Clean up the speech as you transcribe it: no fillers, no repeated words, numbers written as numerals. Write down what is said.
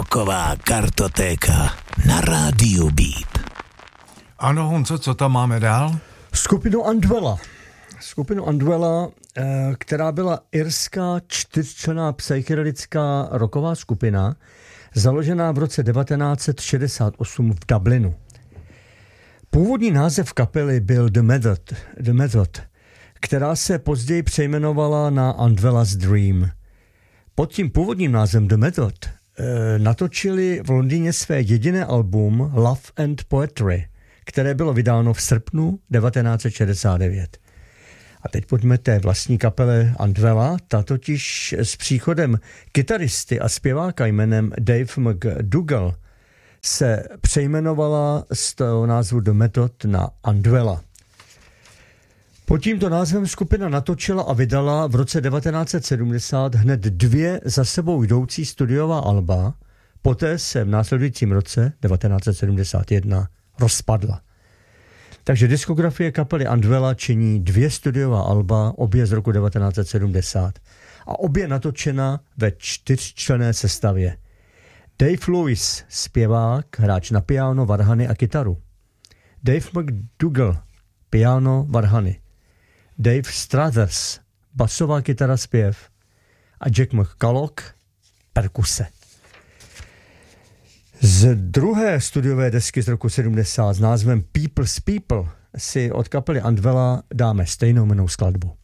Rocková kartotéka na rádiu Beat. Ano, Honzo, co tam máme dál? Skupinu Andwella, která byla irská čtyřčlenná psychedelická rocková skupina, založená v roce 1968 v Dublinu. Původní název kapely byl The Method, která se později přejmenovala na Andwella's Dream. Pod tím původním názvem The Method natočili v Londýně své jediné album Love and Poetry, které bylo vydáno v srpnu 1969. A teď pojďme té vlastní kapele Andwella, ta totiž s příchodem kytaristy a zpěváka jménem Dave McDougall se přejmenovala z toho názvu The Method na Andwella. Pod tímto názvem skupina natočila a vydala v roce 1970 hned 2 za sebou jdoucí studiová alba, poté se v následujícím roce 1971 rozpadla. Takže diskografie kapely Andwella činí 2 studiová alba, obě z roku 1970 a obě natočena ve 4členné sestavě. Dave Lewis, zpěvák, hráč na piano, varhany a kytaru. Dave McDougall, piano, varhany. Dave Struthers, basová kytara, zpěv a Jack McCulloch, perkuse. Z druhé studiové desky z roku 70 s názvem People's People si od kapely Andwella dáme stejnou jmennou skladbu.